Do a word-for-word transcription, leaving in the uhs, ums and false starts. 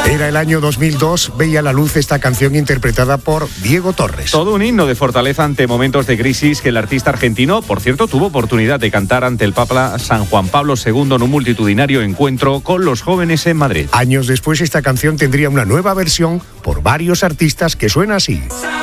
Era el año dos mil dos, veía la luz esta canción interpretada por Diego Torres. Todo un himno de fortaleza ante momentos de crisis que el artista argentino, por cierto, tuvo oportunidad de cantar ante el Papa San Juan Pablo segundo en un multitudinario encuentro con los jóvenes en Madrid. Años después, esta canción tendría una nueva versión por varios artistas que suena así.